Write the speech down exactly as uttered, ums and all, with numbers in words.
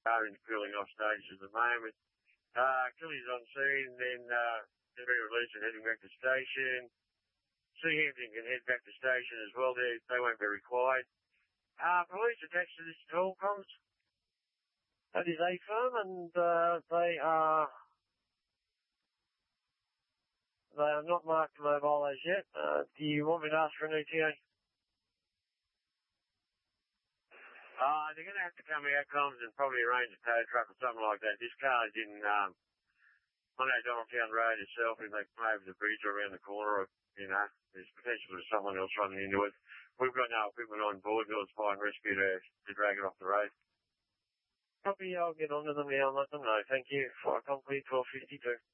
are in the cooling off stages at the moment. Uh, Achilles on scene, then uh, they'll be released and heading back to station. Seahampton can head back to station as well. They, they won't be required. Uh, police attached to this at all, comms? That is a firm, and uh, they are they are not marked mobile as yet. Uh, do you want me to ask for an E T A? Uh, they're going to have to come out, comms, and probably arrange a tow truck or something like that. This car's in um, on O'Donnelltown Road itself. If they come over the bridge or around the corner, or, you know, there's potential for someone else running into it. We've got no equipment on board. We'll fire and rescue to, to drag it off the road. Copy, I'll get onto them now and let them know. Thank you. Fire complete twelve fifty-two.